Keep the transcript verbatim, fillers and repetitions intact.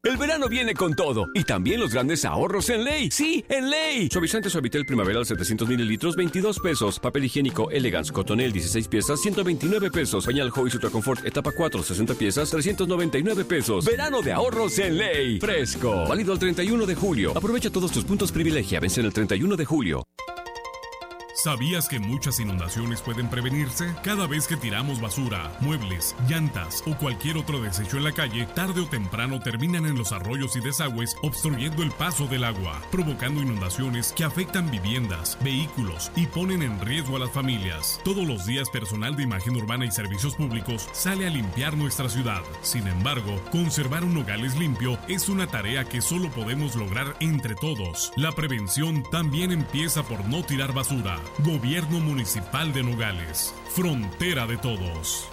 El verano viene con todo y también los grandes ahorros en Ley. ¡Sí, en Ley! Suavizante Suavitel Primaveral setecientos mililitros, veintidós pesos. Papel higiénico Elegance Cotonel dieciséis piezas, ciento veintinueve pesos. Pañal Joy Ultra Confort etapa cuatro, sesenta piezas, trescientos noventa y nueve pesos. Verano de ahorros en Ley. Fresco. Válido el treinta y uno de julio. Aprovecha todos tus puntos privilegia. Vencen el treinta y uno de julio. ¿Sabías que muchas inundaciones pueden prevenirse? Cada vez que tiramos basura, muebles, llantas o cualquier otro desecho en la calle, tarde o temprano terminan en los arroyos y desagües obstruyendo el paso del agua, provocando inundaciones que afectan viviendas, vehículos y ponen en riesgo a las familias. Todos los días personal de imagen urbana y servicios públicos sale a limpiar nuestra ciudad. Sin embargo, conservar un Nogales limpio es una tarea que solo podemos lograr entre todos. La prevención también empieza por no tirar basura. Gobierno Municipal de Nogales, frontera de todos.